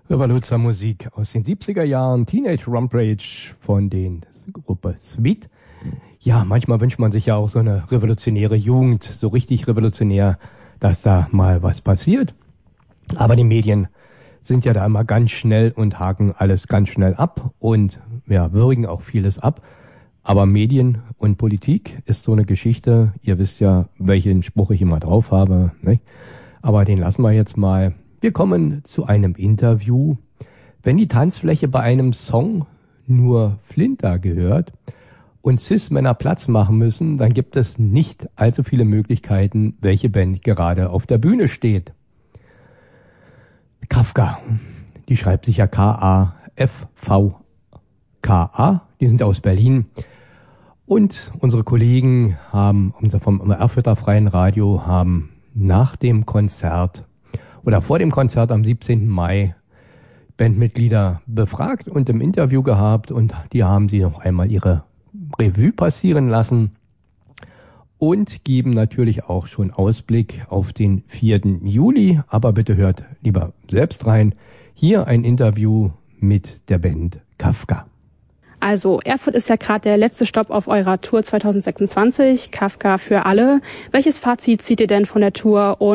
Revoluzzer-Musik aus den 70er Jahren, Teenage Rampage von den Gruppe Sweet. Ja, manchmal wünscht man sich ja auch so eine revolutionäre Jugend, so richtig revolutionär, dass da mal was passiert. Aber die Medien sind ja da immer ganz schnell und haken alles ganz schnell ab und ja, würgen auch vieles ab. Aber Medien und Politik ist so eine Geschichte. Ihr wisst ja, welchen Spruch ich immer drauf habe, nicht? Aber den lassen wir jetzt mal. Wir kommen zu einem Interview. Wenn die Tanzfläche bei einem Song nur Flinter gehört und Cis-Männer Platz machen müssen, dann gibt es nicht allzu viele Möglichkeiten, welche Band gerade auf der Bühne steht. Kafka, die schreibt sich ja K-A-F-V-K-A, die sind aus Berlin. Und unsere Kollegen vom Erfurter Freien Radio haben nach dem Konzert oder vor dem Konzert am 17. Mai Bandmitglieder befragt und im Interview gehabt und die haben sie noch einmal ihre Revue passieren lassen und geben natürlich auch schon Ausblick auf den 4. Juli. Aber bitte hört lieber selbst rein. Hier ein Interview mit der Band Kafka. Also Erfurt ist ja gerade der letzte Stopp auf eurer Tour 2026, Kafka für alle. Welches Fazit zieht ihr denn von der Tour? Und